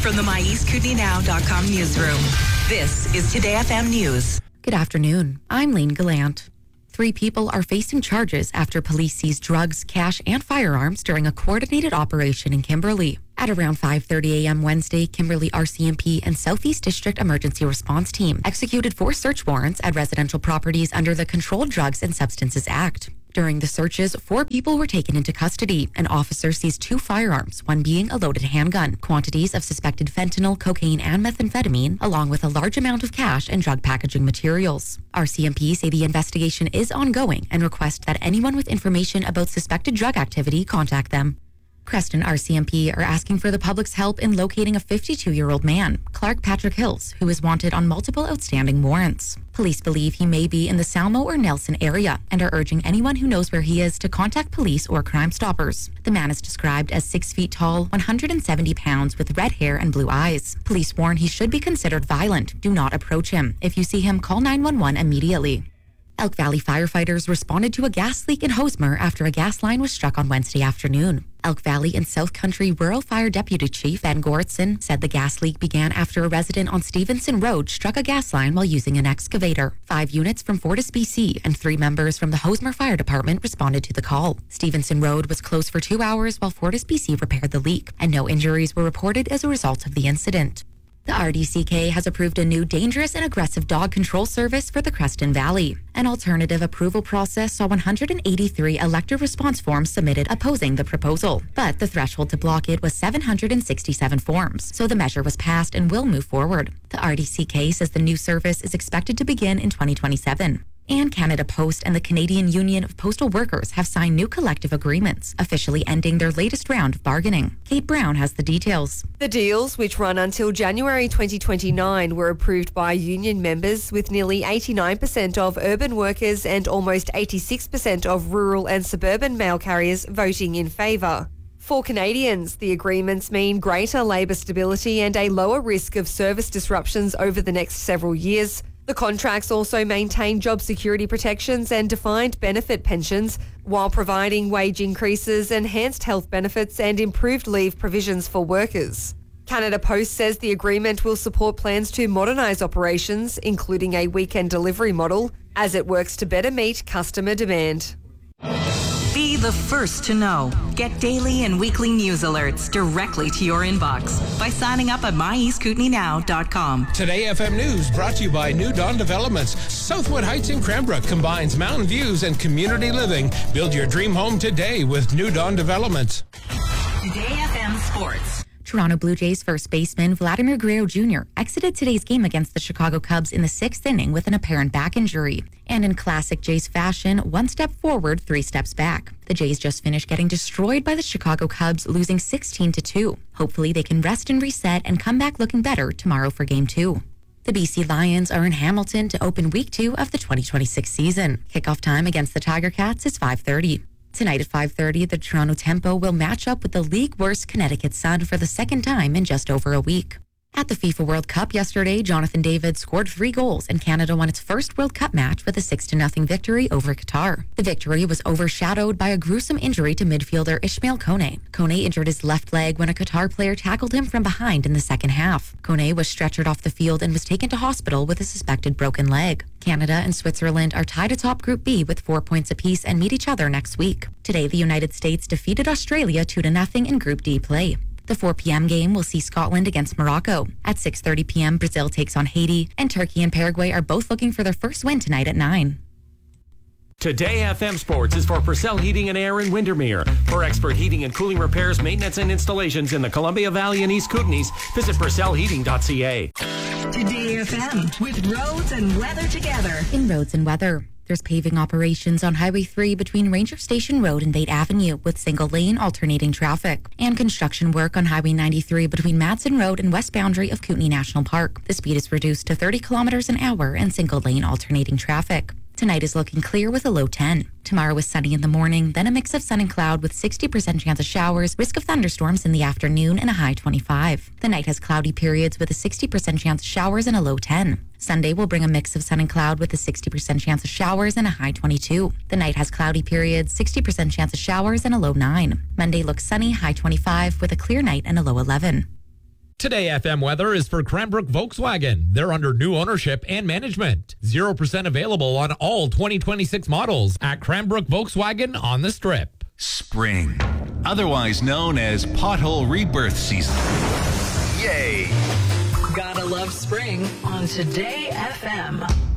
From the MyEastKootenayNow.com newsroom, this is Today FM News. Good afternoon. I'm Lane Gallant. 3 people are facing charges after police seized drugs, cash, and firearms during a coordinated operation in Kimberley. At around 5:30 a.m. Wednesday, Kimberley RCMP and Southeast District Emergency Response Team executed 4 search warrants at residential properties under the Controlled Drugs and Substances Act. During the searches, 4 people were taken into custody. An officer seized 2 firearms, one being a loaded handgun, quantities of suspected fentanyl, cocaine, and methamphetamine, along with a large amount of cash and drug packaging materials. RCMP say the investigation is ongoing and request that anyone with information about suspected drug activity contact them. Creston RCMP are asking for the public's help in locating a 52-year-old man, Clark Patrick Hills, who is wanted on multiple outstanding warrants. Police believe he may be in the Salmo or Nelson area and are urging anyone who knows where he is to contact police or Crime Stoppers. The man is described as 6 feet tall, 170 pounds, with red hair and blue eyes. Police warn he should be considered violent. Do not approach him. If you see him, call 911 immediately. Elk Valley firefighters responded to a gas leak in Hosmer after a gas line was struck on Wednesday afternoon. Elk Valley and South Country Rural Fire Deputy Chief Ben Goertzen said the gas leak began after a resident on Stevenson Road struck a gas line while using an excavator. 5 units from Fortis BC and 3 members from the Hosmer Fire Department responded to the call. Stevenson Road was closed for 2 hours while Fortis BC repaired the leak, and no injuries were reported as a result of the incident. The RDCK has approved a new dangerous and aggressive dog control service for the Creston Valley. An alternative approval process saw 183 elective response forms submitted opposing the proposal, but the threshold to block it was 767 forms, so the measure was passed and will move forward. The RDCK says the new service is expected to begin in 2027. And Canada Post and the Canadian Union of Postal Workers have signed new collective agreements, officially ending their latest round of bargaining. Kate Brown has the details. The deals, which run until January 2029, were approved by union members, with nearly 89% of urban workers and almost 86% of rural and suburban mail carriers voting in favour. For Canadians, the agreements mean greater labour stability and a lower risk of service disruptions over the next several years. The contracts also maintain job security protections and defined benefit pensions, while providing wage increases, enhanced health benefits and improved leave provisions for workers. Canada Post says the agreement will support plans to modernise operations, including a weekend delivery model, as it works to better meet customer demand. Be the first to know. Get daily and weekly news alerts directly to your inbox by signing up at MyEastKootenayNow.com. Today FM News brought to you by New Dawn Developments. Southwood Heights in Cranbrook combines mountain views and community living. Build your dream home today with New Dawn Developments. Today FM Sports. Toronto Blue Jays first baseman Vladimir Guerrero Jr. exited today's game against the Chicago Cubs in the 6th inning with an apparent back injury. And in classic Jays fashion, 1 step forward, 3 steps back. The Jays just finished getting destroyed by the Chicago Cubs, losing 16-2. Hopefully they can rest and reset and come back looking better tomorrow for Game 2. The BC Lions are in Hamilton to open Week 2 of the 2026 season. Kickoff time against the Tiger Cats is 5:30. Tonight at 5:30, the Toronto Tempo will match up with the league-worst Connecticut Sun for the second time in just over a week. At the FIFA World Cup yesterday, Jonathan David scored 3 goals and Canada won its first World Cup match with a 6-0 victory over Qatar. The victory was overshadowed by a gruesome injury to midfielder Ismail Kone. Kone injured his left leg when a Qatar player tackled him from behind in the second half. Kone was stretchered off the field and was taken to hospital with a suspected broken leg. Canada and Switzerland are tied atop Group B with 4 points apiece and meet each other next week. Today, the United States defeated Australia 2-0 in Group D play. The 4 p.m. game will see Scotland against Morocco. At 6:30 p.m., Brazil takes on Haiti, and Turkey and Paraguay are both looking for their first win tonight at 9. Today FM Sports is for Purcell Heating and Air in Windermere. For expert heating and cooling repairs, maintenance, and installations in the Columbia Valley and East Kootenays, visit purcellheating.ca. Today FM with roads and weather together. In roads and weather, there's paving operations on Highway 3 between Ranger Station Road and Veit Avenue with single-lane alternating traffic. And construction work on Highway 93 between Madsen Road and west boundary of Kootenay National Park. The speed is reduced to 30 kilometers an hour and single-lane alternating traffic. Tonight is looking clear with a low 10. Tomorrow is sunny in the morning, then a mix of sun and cloud with 60% chance of showers, risk of thunderstorms in the afternoon, and a high 25. The night has cloudy periods with a 60% chance of showers and a low 10. Sunday will bring a mix of sun and cloud with a 60% chance of showers and a high 22. The night has cloudy periods, 60% chance of showers, and a low 9. Monday looks sunny, high 25, with a clear night and a low 11. Today FM weather is for Cranbrook Volkswagen. They're under new ownership and management. 0% available on all 2026 models at Cranbrook Volkswagen on the Strip. Spring, otherwise known as pothole rebirth season. Yay! Gotta love spring on Today FM.